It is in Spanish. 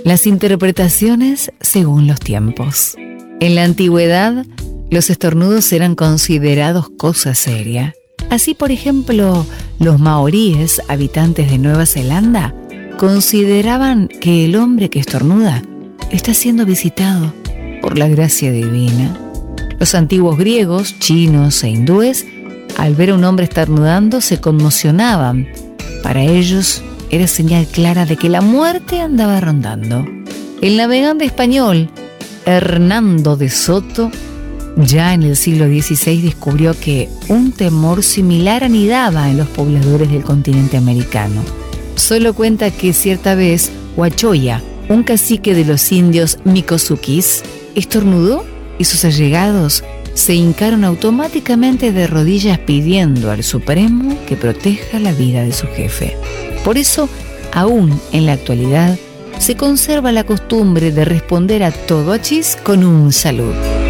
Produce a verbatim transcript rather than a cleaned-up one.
Las interpretaciones según los tiempos. En la antigüedad, los estornudos eran considerados cosa seria. Así, por ejemplo, los maoríes, habitantes de Nueva Zelanda, consideraban que el hombre que estornuda está siendo visitado por la gracia divina. Los antiguos griegos, chinos e hindúes, al ver a un hombre estornudando, se conmocionaban. Para ellos era señal clara de que la muerte andaba rondando. El navegante español Hernando de Soto, ya en el siglo dieciséis, descubrió que un temor similar anidaba en los pobladores del continente americano. Solo cuenta que cierta vez Huachoya, un cacique de los indios Miccosukis, estornudó y sus allegados se hincaron automáticamente de rodillas pidiendo al Supremo que proteja la vida de su jefe. Por eso, aún en la actualidad, se conserva la costumbre de responder a todo achís con un salud.